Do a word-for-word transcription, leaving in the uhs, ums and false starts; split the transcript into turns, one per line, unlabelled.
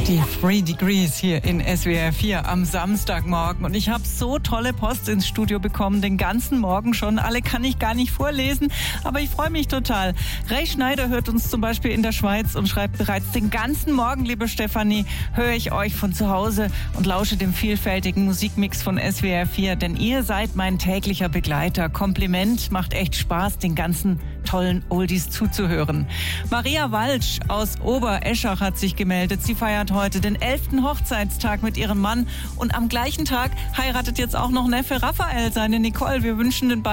Die Three Degrees hier in S W R vier am Samstagmorgen. Und ich habe so tolle Post ins Studio bekommen, den ganzen Morgen schon. Alle kann ich gar nicht vorlesen, aber ich freue mich total. Ray Schneider hört uns zum Beispiel in der Schweiz und schreibt bereits: Den ganzen Morgen, liebe Stefanie, höre ich euch von zu Hause und lausche dem vielfältigen Musikmix von S W R vier, denn ihr seid mein täglicher Begleiter. Kompliment, macht echt Spaß, den ganzen tollen Oldies zuzuhören. Maria Walsch aus Obereschach hat sich gemeldet. Sie feiert heute den elften Hochzeitstag mit ihrem Mann und am gleichen Tag heiratet jetzt auch noch Neffe Raphael seine Nicole. Wir wünschen den beiden